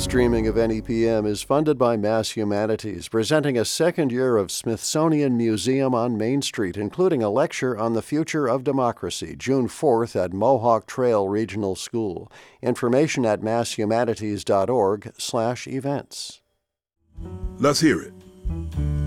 streaming of NEPM is funded by Mass Humanities, presenting a second year of Smithsonian Museum on Main Street, including a lecture on the future of democracy, June 4th at Mohawk Trail Regional School. Information at masshumanities.org/events. Let's hear it.